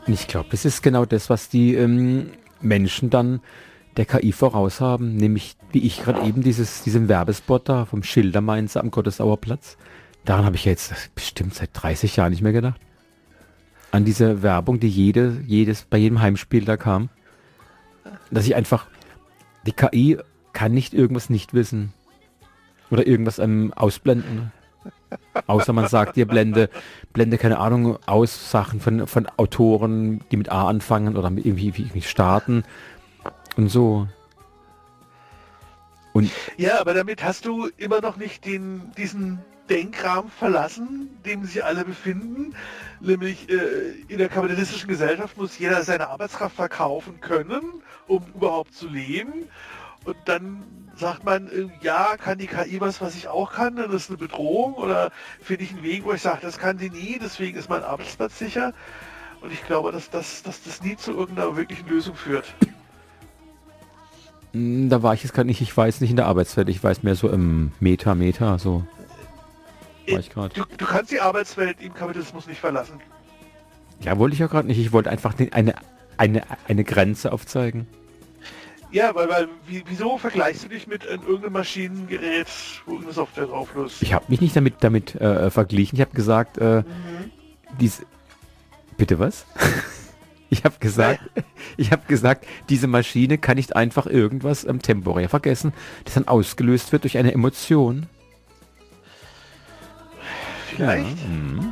Und ich glaube, das ist genau das, was die Menschen dann der KI voraus haben, nämlich wie ich gerade eben diesen Werbespot da vom Schildermainzer am Gottesauer Platz. Daran habe ich jetzt bestimmt seit 30 Jahren nicht mehr gedacht. An diese Werbung, die bei jedem Heimspiel da kam. Dass ich einfach, die KI kann nicht irgendwas nicht wissen. Oder irgendwas ausblenden. Außer man sagt dir, blende, keine Ahnung, aus Sachen von Autoren, die mit A anfangen oder mit irgendwie starten und so. Und Ja, aber damit hast du immer noch nicht diesen Denkrahmen verlassen, in dem sich alle befinden. Nämlich in der kapitalistischen Gesellschaft muss jeder seine Arbeitskraft verkaufen können, um überhaupt zu leben. Und dann sagt man, ja, kann die KI was ich auch kann, dann ist eine Bedrohung oder finde ich einen Weg, wo ich sage, das kann sie nie, deswegen ist mein Arbeitsplatz sicher. Und ich glaube, dass das nie zu irgendeiner wirklichen Lösung führt. da war ich jetzt gerade nicht, ich weiß nicht in der Arbeitswelt, ich weiß mehr so im Meta, so war ich gerade. Du kannst die Arbeitswelt im Kapitalismus nicht verlassen. Ja, wollte ich ja gerade nicht, ich wollte einfach eine Grenze aufzeigen. Ja, weil wieso vergleichst du dich mit irgendeinem Maschinengerät, wo irgendeine Software drauf ist? Ich habe mich nicht damit verglichen, ich habe gesagt, Mhm. dies, bitte was? Ich habe gesagt, diese Maschine kann nicht einfach irgendwas temporär vergessen, das dann ausgelöst wird durch eine Emotion. Ja, Vielleicht.